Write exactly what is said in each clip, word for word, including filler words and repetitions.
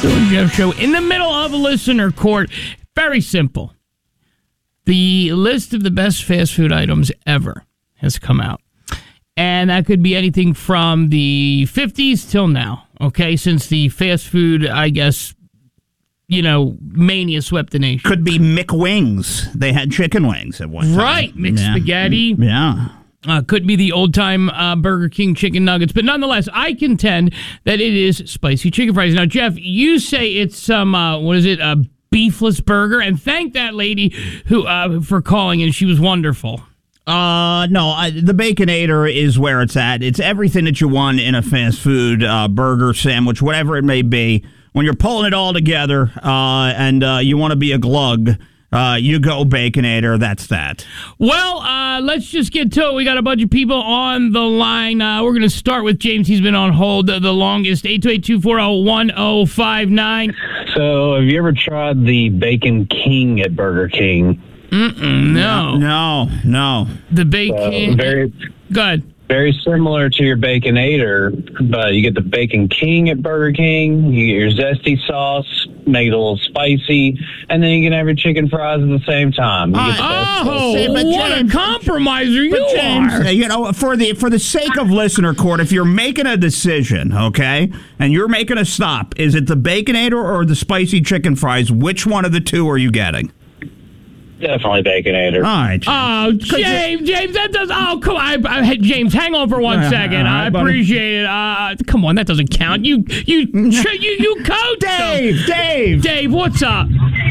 Bill and Jeff Show in the middle of a listener court. Very simple. The list of the best fast food items ever has come out. And that could be anything from the fifties till now, okay? Since the fast food, I guess, you know, mania swept the nation. Could be McWings. They had chicken wings at one time. Right, McSpaghetti. Yeah. Uh, could be the old-time uh, Burger King chicken nuggets. But nonetheless, I contend that it is spicy chicken fries. Now, Jeff, you say it's some, uh, what is it, a beefless burger? And thank that lady who uh, for calling, and she was wonderful. Uh, no, I, the Baconator is where it's at. It's everything that you want in a fast food uh, burger, sandwich, whatever it may be. When you're pulling it all together uh, and uh, you want to be a glug, Uh, you go Baconator, that's that. Well, uh, let's just get to it. We got a bunch of people on the line. Uh, we're going to start with James. He's been on hold the, the longest. eight two eight, two four zero, one zero five nine. So, have you ever tried the Bacon King at Burger King? Mm-mm, no. No, no. The Bacon... Uh, very, Good. very similar to your Baconator, but you get the Bacon King at Burger King. You get your zesty sauce, make it a little spicy, and then you can have your chicken fries at the same time. You get the best Oh, See, but what James- a compromiser you But James, are. uh, you know, for the for the sake of listener court, if you're making a decision, okay, and you're making a stop, is it the Baconator or the spicy chicken fries? Which one of the two are you getting? Definitely Baconator. All right. James. Oh, James, James, that does. Oh, come on, I, I, James, hang on for one Yeah, second. all I right, buddy. appreciate it. Uh, come on, that doesn't count. You, you, you, you coach Dave, them. Dave. Dave, what's up?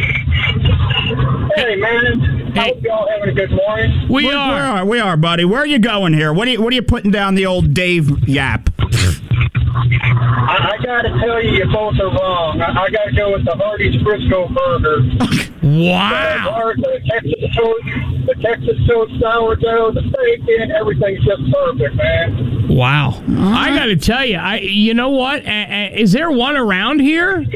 Hey, man. I Hey. hope y'all having a good morning. We Where- are. Where are we are, buddy? Where are you going here? What are you What are you putting down the old Dave yap? I, I got to tell you, you both are wrong. I, I got to go with the Hardee's Frisco Burger. Wow. The Texas toast, the Texas toast sourdough, the bacon, everything's just perfect, man. Wow. I got to tell you, I. You know what? Uh, uh, is there one around here?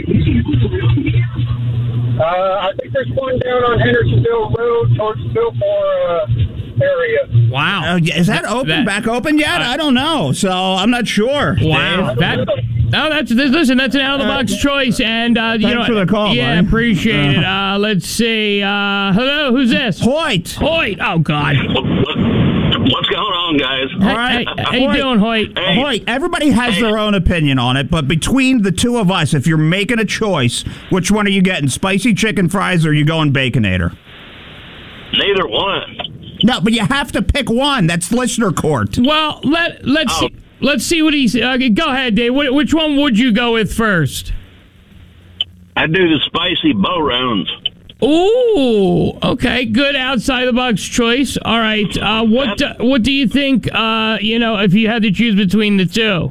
Uh, I think there's one down on Hendersonville Road towards the Biltmore uh, area. Wow. Uh, is that open? that- back open yet? I don't know. So I'm not sure. Wow, Dave. that no, that's listen. That's an out of the box choice, and uh, you Thanks know, for the call, yeah, buddy. appreciate it. Uh, let's see. Uh, hello, who's this? Hoyt. Hoyt. Oh God. What's going on, guys? Hey, right. hey, how you Hoyt. doing, Hoyt? Hey. Hoyt, everybody has their own opinion on it, but between the two of us, if you're making a choice, which one are you getting? Spicy chicken fries or are you going Baconator? Neither one. No, but you have to pick one. That's listener court. Well, let let's Oh. see, let's see what he's. Uh, go ahead, Dave. Wh- which one would you go with first? I do the spicy bow rounds. Ooh, okay, good outside the box choice. All right, uh, what do, what do you think? Uh, you know, if you had to choose between the two.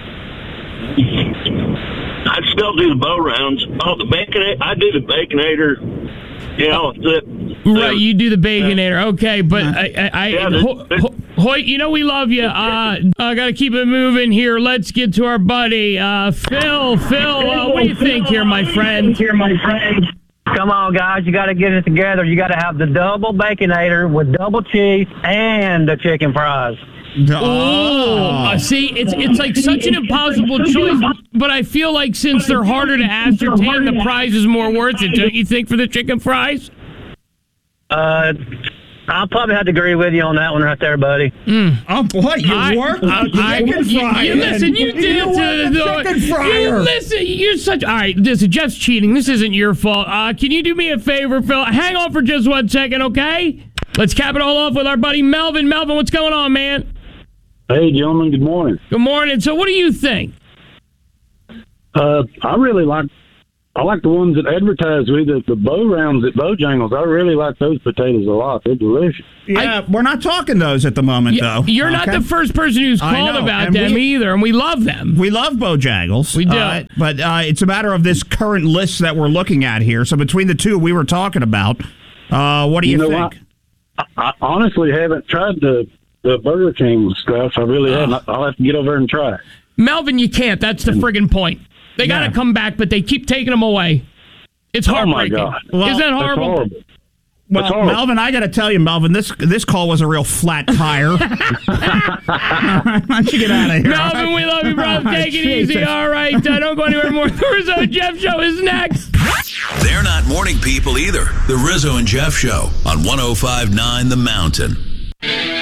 I'd still do the bow rounds. Oh, the bacon. I do the Baconator. You know, the, Right, you do the Baconator. Okay, but I, I, I Yeah, Ho- the- Ho- Hoyt, you know we love you. Uh, I got to keep it moving here. Let's get to our buddy, uh, Phil. Phil, uh, what do you think here, my friend? Here, my friend. Come on, guys. You got to get it together. You got to have the double Baconator with double cheese and the chicken fries. Oh, uh, see, it's it's like such an impossible choice, but I feel like since they're harder to ascertain, the prize is more worth it. Don't you think for the chicken fries? Uh, I'll probably have to agree with you on that one right there, buddy. Oh, boy, you I- worked I- the I- chicken you- fryer. you listen, you did You it were to the the chicken You fryer. listen, you're such. All right, listen, Jeff's cheating. This isn't your fault. Uh, can you do me a favor, Phil? Hang on for just one second, okay? Let's cap it all off with our buddy Melvin. Melvin, what's going on, man? Hey, gentlemen, good morning. Good morning. So, what do you think? Uh, I really like I like the ones that advertise with the, the bow rounds at Bojangles. I really like those potatoes a lot. They're delicious. Yeah, we're not talking those at the moment, Y- though. You're not Okay? the first person who's I called know, about and them we- either, and we love them. We love Bojangles. We do. Uh, but uh, it's a matter of this current list that we're looking at here. So between the two we were talking about, uh, what do you, You know think? I, I honestly haven't tried the, the Burger King stuff. I really haven't. I'll have to get over there and try it. Melvin, you can't. That's the friggin' point. They got to Yeah. come back, but they keep taking them away. It's Oh, my heartbreaking. God. Well, Isn't that That's horrible? horrible. Well, That's horrible. Melvin, I got to tell you, Melvin, this this call was a real flat tire. Why don't you get out of here? Melvin, right? we love you, bro. All Take right, it easy. Jesus. All right. Uh, don't go anywhere more. The Rizzo and Jeff Show is next. They're not morning people either. The Rizzo and Jeff Show on one oh five point nine The Mountain.